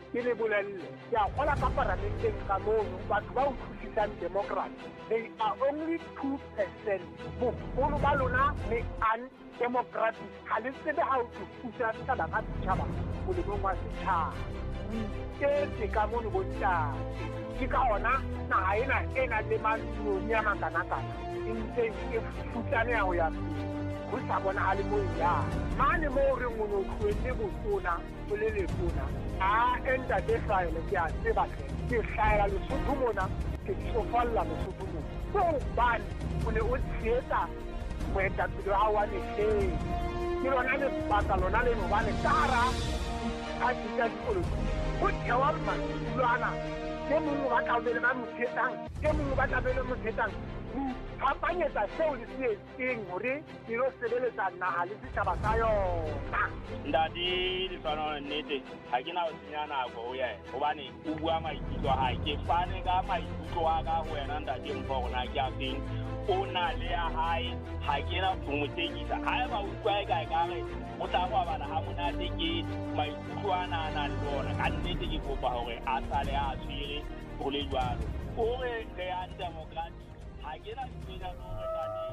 ke le bolelle ya gola ka parlamenteng ka mono batho ba utlwisisang democracy they are only 2%. Bogolo ba lona le undemocratic ga le tsebe ga o thusa setšhaba ka setšhaba molemong wa setšhaba ke ka mono bontate ke ka ona naga ena e na le manoni a makana-kana e ntse e futlane ya go ya go sa bonagale mo ya mane mo o reng o ne o tlhoetse botona o le letona entate hlaele ke a tsebatlhe ke hlaela lesotho mona ke sofalela lesotho mona ko bane o ne o tsheetsa moetapele wa gago wa metlheng ke lona lebaka lona leno bane ka gara diphati tsa dipolotiki go thewa matulwana ke mongwe ba tlabele ba motshetang ke mongwe ba tlabele motshetang phapanyetsa seo le se etseng gore ke lo sebeletsa naga le setšhaba sa yona ntate Lefano nnete ga ke na go senya nako o ye gobane o bua maikutlo a ke fane ka maikutlo a ka go wena ntate mpho gona ke a feng o na le ya gae ga ke na go motekisa ga e ba utlwa e kae kare o tla go bala ga monate ke maikutlo a nana le bona ka nnete ke kopa gore a sale a tshwere go le jalo gore re ya democracy ga ke na